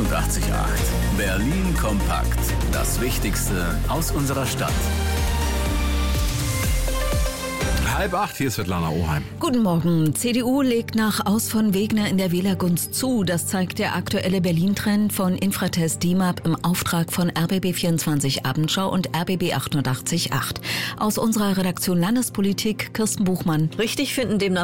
88.8. Berlin kompakt. Das Wichtigste aus unserer Stadt. 7:30, hier ist Svetlana Oheim. Guten Morgen. CDU legt nach Aus von Wegner in der Wählergunst zu. Das zeigt der aktuelle Berlin-Trend von Infratest DIMAP im Auftrag von RBB24 Abendschau und RBB 88.8. Aus unserer Redaktion Landespolitik, Kirsten Buchmann. Richtig finden demnach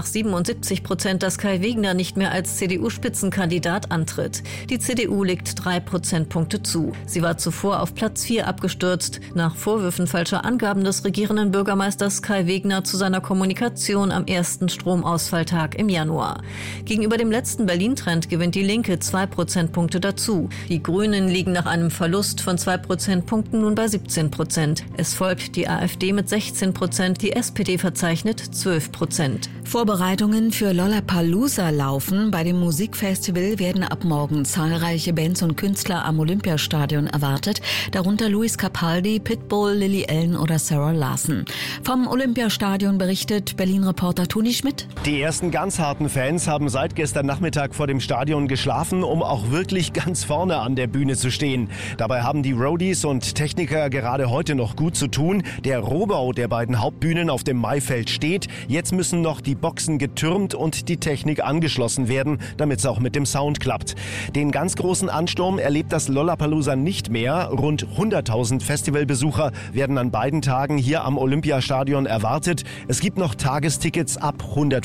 77%, dass Kai Wegner nicht mehr als CDU-Spitzenkandidat antritt. Die CDU legt 3 Prozentpunkte zu. Sie war zuvor auf Platz 4 abgestürzt, nach Vorwürfen falscher Angaben des regierenden Bürgermeisters Kai Wegner zu seiner Kommunikation am ersten Stromausfalltag im Januar. Gegenüber dem letzten Berlin-Trend gewinnt die Linke 2 Prozentpunkte dazu. Die Grünen liegen nach einem Verlust von 2 Prozentpunkten nun bei 17%. Es folgt die AfD mit 16%, die SPD verzeichnet 12%. Vorbereitungen für Lollapalooza laufen. Bei dem Musikfestival werden ab morgen zahlreiche Bands und Künstler am Olympiastadion erwartet, darunter Luis Capaldi, Pitbull, Lily Allen oder Sarah Larson. Vom Olympiastadion berichtet Berlin-Reporter Toni Schmidt. Die ersten ganz harten Fans haben seit gestern Nachmittag vor dem Stadion geschlafen, um auch wirklich ganz vorne an der Bühne zu stehen. Dabei haben die Roadies und Techniker gerade heute noch gut zu tun. Der Rohbau der beiden Hauptbühnen auf dem Maifeld steht. Jetzt müssen noch die Boxen getürmt und die Technik angeschlossen werden, damit es auch mit dem Sound klappt. Den ganz großen Ansturm erlebt das Lollapalooza nicht mehr. Rund 100.000 Festivalbesucher werden an beiden Tagen hier am Olympiastadion erwartet. Es gibt noch Tagestickets ab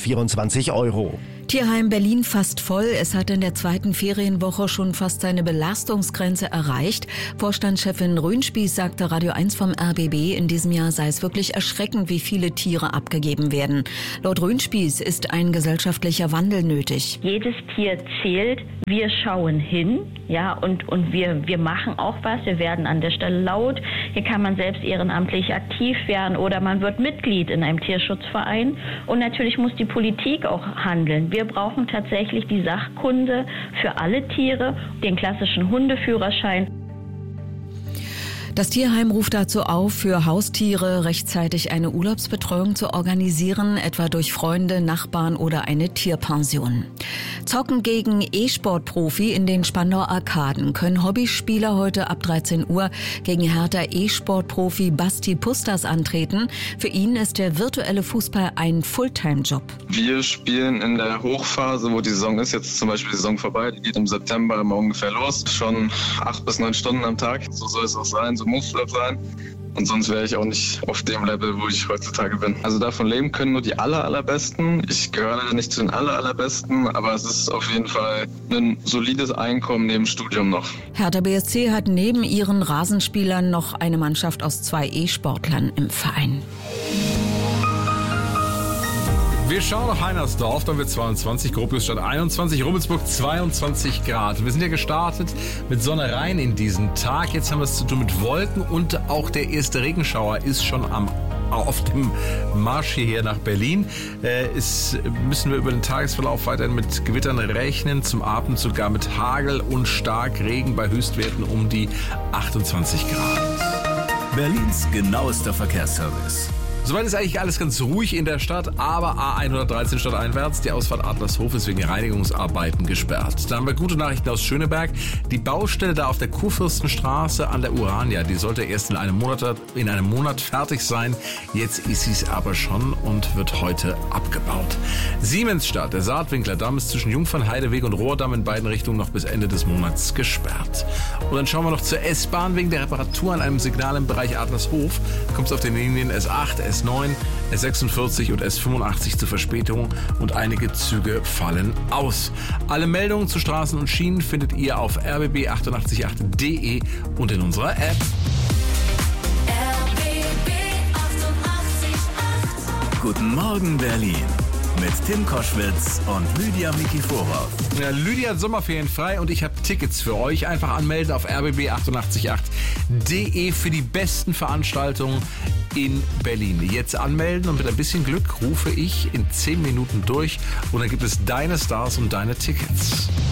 124 €. Tierheim Berlin fast voll. Es hat in der zweiten Ferienwoche schon fast seine Belastungsgrenze erreicht. Vorstandschefin Röhnspieß sagte Radio 1 vom RBB, in diesem Jahr sei es wirklich erschreckend, wie viele Tiere abgegeben werden. Laut Röhnspieß ist ein gesellschaftlicher Wandel nötig. Jedes Tier zählt. Wir schauen hin, ja, und wir machen auch was. Wir werden an der Stelle laut. Hier kann man selbst ehrenamtlich aktiv werden oder man wird Mitglied in einem Tierschutzverein. Und natürlich muss die Politik auch handeln. Wir brauchen tatsächlich die Sachkunde für alle Tiere, den klassischen Hundeführerschein. Das Tierheim ruft dazu auf, für Haustiere rechtzeitig eine Urlaubsbetreuung zu organisieren, etwa durch Freunde, Nachbarn oder eine Tierpension. Zocken gegen E-Sport-Profi in den Spandauer Arkaden können Hobbyspieler heute ab 13 Uhr gegen Hertha E-Sport-Profi Basti Pustas antreten. Für ihn ist der virtuelle Fußball ein Fulltime-Job. Wir spielen in der Hochphase, wo die Saison ist, jetzt zum Beispiel die Saison vorbei, die geht im September immer ungefähr los. Schon 8 bis 9 Stunden am Tag, so soll es auch sein. So muss das sein. Und sonst wäre ich auch nicht auf dem Level, wo ich heutzutage bin. Also davon leben können nur die allerbesten. Ich gehöre leider nicht zu den allerbesten, aber es ist auf jeden Fall ein solides Einkommen neben Studium noch. Hertha BSC hat neben ihren Rasenspielern noch eine Mannschaft aus 2 E-Sportlern im Verein. Wir schauen nach Heinersdorf, da wird 22, Gropiusstadt 21, Rummelsburg 22 Grad. Wir sind ja gestartet mit Sonne rein in diesen Tag. Jetzt haben wir es zu tun mit Wolken und auch der erste Regenschauer ist schon auf dem Marsch hierher nach Berlin. Müssen wir über den Tagesverlauf weiterhin mit Gewittern rechnen, zum Abend sogar mit Hagel und Starkregen bei Höchstwerten um die 28 Grad. Berlins genauester Verkehrsservice. Soweit ist eigentlich alles ganz ruhig in der Stadt, aber A113 stadteinwärts, die Ausfahrt Adlershof ist wegen Reinigungsarbeiten gesperrt. Da haben wir gute Nachrichten aus Schöneberg. Die Baustelle da auf der Kurfürstenstraße an der Urania, die sollte erst in einem Monat fertig sein. Jetzt ist sie es aber schon und wird heute abgebaut. Siemensstadt, der Saatwinklerdamm ist zwischen Jungfernheideweg und Rohrdamm in beiden Richtungen noch bis Ende des Monats gesperrt. Und dann schauen wir noch zur S-Bahn. Wegen der Reparatur an einem Signal im Bereich Adlershof kommt es auf den Linien S8, S9, S46 und S85 zu Verspätungen und einige Züge fallen aus. Alle Meldungen zu Straßen und Schienen findet ihr auf rbb888.de und in unserer App. RBB 88.8. Guten Morgen Berlin. Mit Tim Koschwitz und Lydia Mikiforov. Ja, Lydia hat Sommerferien frei und ich habe Tickets für euch. Einfach anmelden auf rbb888.de für die besten Veranstaltungen in Berlin. Jetzt anmelden und mit ein bisschen Glück rufe ich in 10 Minuten durch und dann gibt es deine Stars und deine Tickets.